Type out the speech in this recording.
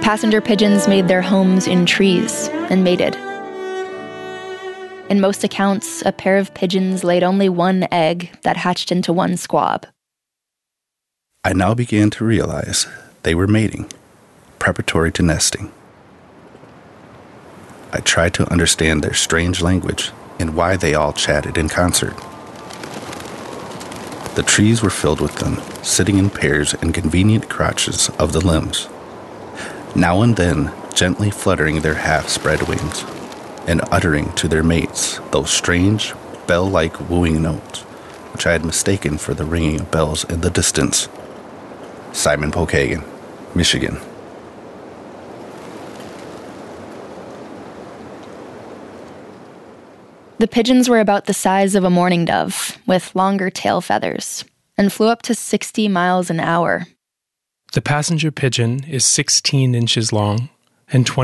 Passenger pigeons made their homes in trees and mated. In most accounts, a pair of pigeons laid only one egg that hatched into one squab. I now began to realize they were mating, preparatory to nesting. I tried to understand their strange language and why they all chatted in concert. The trees were filled with them, sitting in pairs in convenient crotches of the limbs, now and then gently fluttering their half-spread wings and uttering to their mates those strange, bell-like wooing notes, which I had mistaken for the ringing of bells in the distance. Simon Pokagon, Michigan. The pigeons were about the size of a mourning dove, with longer tail feathers, and flew up to 60 miles an hour. The passenger pigeon is 16 inches long and